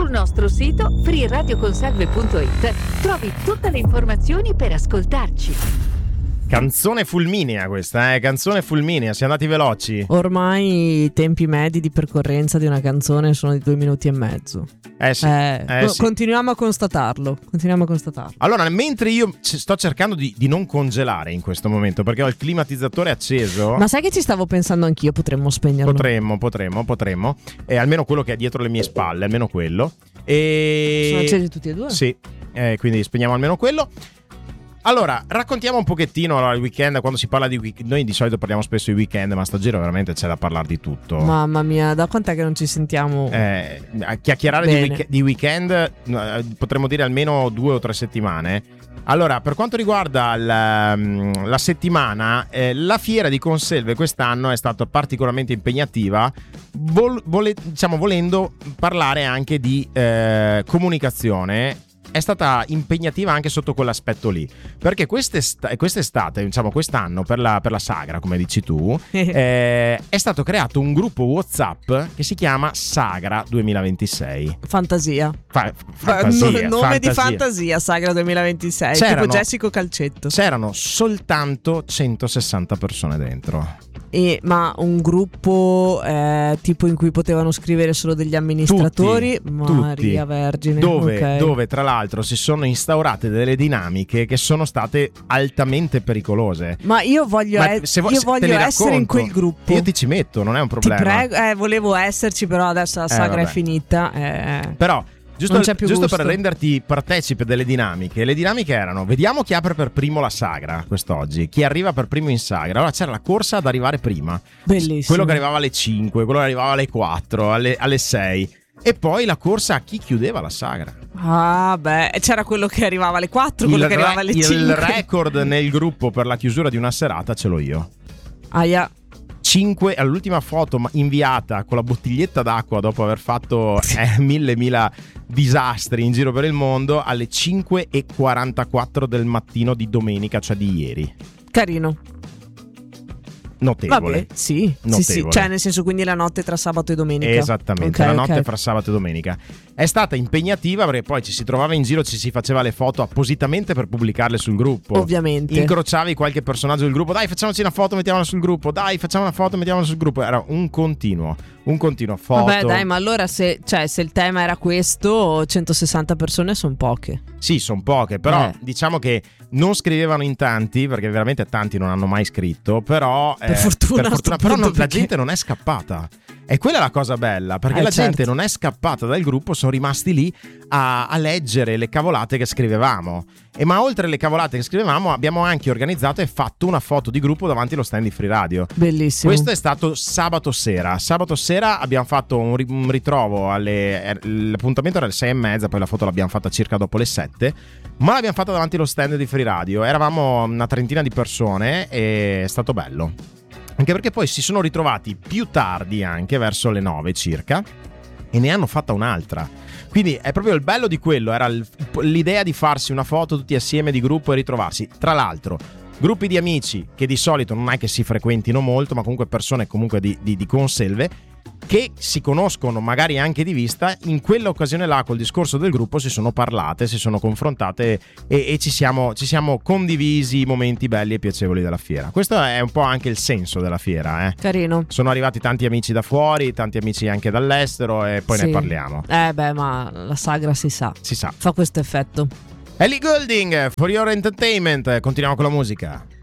Sul nostro sito freeradioconsalve.it trovi tutte le informazioni per ascoltarci. Canzone fulminea questa, canzone fulminea, siamo andati veloci. Ormai i tempi medi di percorrenza di una canzone sono di 2 minuti e mezzo. Sì. Continuiamo a constatarlo. Allora, mentre io sto cercando di non congelare in questo momento, perché ho il climatizzatore acceso. Ma sai che ci stavo pensando anch'io, potremmo spegnerlo. Potremmo. Almeno quello che è dietro le mie spalle, almeno quello. Sono accesi tutti e due? Sì, quindi spegniamo almeno quello. Allora, raccontiamo un pochettino il weekend. Quando si parla di weekend, noi di solito parliamo spesso di weekend, ma sto giro veramente c'è da parlare di tutto. Mamma mia, da quant'è che non ci sentiamo? A chiacchierare di weekend potremmo dire almeno 2 o 3 settimane. Allora, per quanto riguarda la settimana, la fiera di Conselve quest'anno è stata particolarmente impegnativa, volendo parlare anche di comunicazione. È stata impegnativa anche sotto quell'aspetto lì, perché quest'estate, diciamo quest'anno, per la sagra, come dici tu, è stato creato un gruppo WhatsApp che si chiama Sagra 2026. Fantasia. Fantasia. Di fantasia, Sagra 2026. Tipo Jessico Calcetto. C'erano soltanto 160 persone dentro. Ma un gruppo tipo in cui potevano scrivere solo degli amministratori? Maria Vergine. Dove tra l'altro si sono instaurate delle dinamiche che sono state altamente pericolose. Ma io voglio essere in quel gruppo. Io ti ci metto, non è un problema. Ti prego, volevo esserci, però adesso la sagra è finita. Però giusto gusto. Per renderti partecipe delle dinamiche. Le dinamiche erano: vediamo chi apre per primo la sagra quest'oggi, chi arriva per primo in sagra. Allora c'era la corsa ad arrivare prima. Bellissimo. Quello che arrivava alle 5, quello che arrivava alle 4, alle 6. E poi la corsa a chi chiudeva la sagra. C'era quello che arrivava alle 4, quello che arrivava alle 5. Il record nel gruppo per la chiusura di una serata ce l'ho io. 5 all'ultima foto inviata con la bottiglietta d'acqua dopo aver fatto mille disastri in giro per il mondo, alle 5:44 del mattino di domenica, cioè di ieri. Carino. Notevole. Vabbè, sì. Cioè, nel senso, quindi la notte tra sabato e domenica. Esattamente, la notte fra sabato e domenica. È stata impegnativa perché poi ci si trovava in giro, ci si faceva le foto appositamente per pubblicarle sul gruppo. Ovviamente. Incrociavi qualche personaggio del gruppo, dai facciamoci una foto, mettiamola sul gruppo, dai facciamo una foto, mettiamola sul gruppo. Era un continuo foto. Vabbè dai, ma allora se il tema era questo, 160 persone sono poche. Sì, sono poche, però diciamo che non scrivevano in tanti, perché veramente tanti non hanno mai scritto, però per fortuna però la gente non è scappata. E quella è la cosa bella, perché la gente non è scappata dal gruppo, sono rimasti lì a leggere le cavolate che scrivevamo. Ma oltre alle cavolate che scrivevamo, abbiamo anche organizzato e fatto una foto di gruppo davanti allo stand di Free Radio. Bellissimo. Questo è stato sabato sera. Sabato sera abbiamo fatto un ritrovo l'appuntamento era alle 6:30, poi la foto l'abbiamo fatta circa dopo le 7, ma l'abbiamo fatta davanti allo stand di Free Radio. Eravamo una trentina di persone e è stato bello. Anche perché poi si sono ritrovati più tardi, anche verso le 9 circa, e ne hanno fatta un'altra. Quindi è proprio il bello di quello, era l'idea di farsi una foto tutti assieme di gruppo e ritrovarsi. Tra l'altro, gruppi di amici che di solito non è che si frequentino molto, ma comunque persone comunque di Conselve, che si conoscono magari anche di vista. In quell'occasione là, col discorso del gruppo, si sono parlate, si sono confrontate e ci siamo condivisi i momenti belli e piacevoli della fiera. Questo è un po' anche il senso della fiera. Carino. Sono arrivati tanti amici da fuori, tanti amici anche dall'estero, e poi ne parliamo. Ma la sagra si sa. Si sa. Fa questo effetto. Ellie Goulding, For Your Entertainment. Continuiamo con la musica.